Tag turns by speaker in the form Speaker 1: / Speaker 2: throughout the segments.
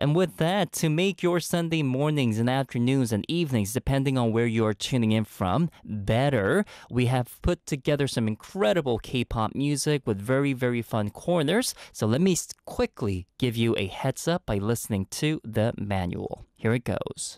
Speaker 1: And with that, to make your Sunday mornings and afternoons and evenings, depending on where you are tuning in from, better, we have put together some incredible K-pop music with very, very fun corners. So let me quickly give you a heads up by listening to the manual. Here it goes.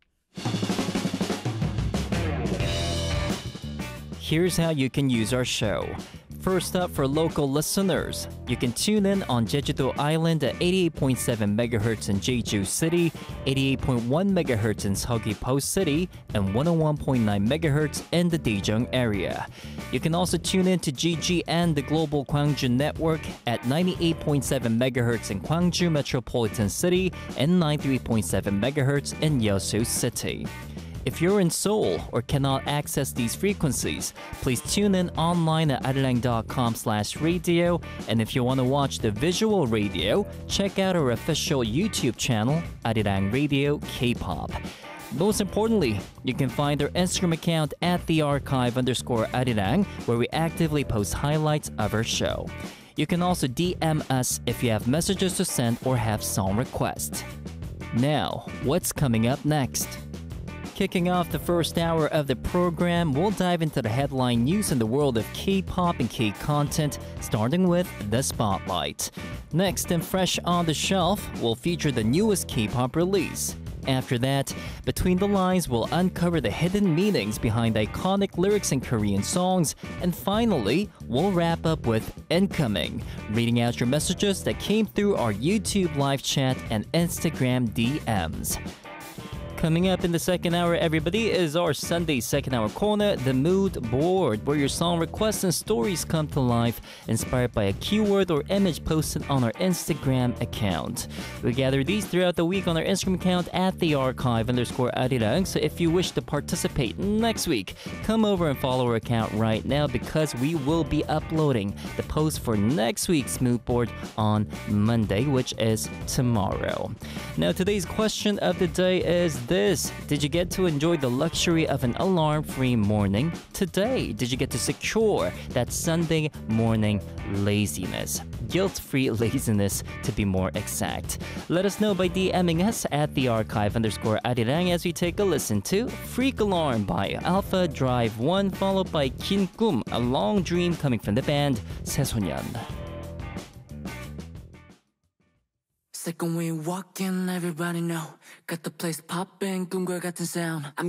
Speaker 1: Here's how you can use our show. First up, for local listeners, you can tune in on Jeju-do Island at 88.7 MHz in Jeju City, 88.1 MHz in Seogwipo City, and 101.9 MHz in the Daejeong area. You can also tune in to GG and the Global Gwangju Network at 98.7 MHz in Gwangju Metropolitan City and 93.7 MHz in Yeosu City. If you're in Seoul or cannot access these frequencies, please tune in online at arirang.com/radio. And if you want to watch the visual radio, check out our official YouTube channel, Arirang Radio K-pop. Most importantly, you can find our Instagram account at @thearchive_arirang, where we actively post highlights of our show. You can also DM us if you have messages to send or have song requests. Now, what's coming up next? Kicking off the first hour of the program, we'll dive into the headline news in the world of K-pop and K-content, starting with the Spotlight. Next, and fresh on the shelf, we'll feature the newest K-pop release. After that, Between the Lines will uncover the hidden meanings behind iconic lyrics in Korean songs. And finally, we'll wrap up with Incoming, reading out your messages that came through our YouTube live chat and Instagram DMs. Coming up in the second hour, everybody, is our Sunday second hour corner, The Mood Board, where your song requests and stories come to life, inspired by a keyword or image posted on our Instagram account. We gather these throughout the week on our Instagram account at @thearchive_arirang. So if you wish to participate next week, come over and follow our account right now, because we will be uploading the post for next week's Mood Board on Monday, which is tomorrow. Now, today's question of the day is this: did you get to enjoy the luxury of an alarm-free morning today? Did you get to secure that Sunday morning laziness? Guilt-free laziness, to be more exact. Let us know by DMing us at @thearchive_arirang as we take a listen to Freak Alarm by Alpha Drive 1, followed by 긴 꿈, A Long Dream, coming from the band 새소년.
Speaker 2: Second we walk in, everybody know. Got the place poppin', 꿈과 같은 sound.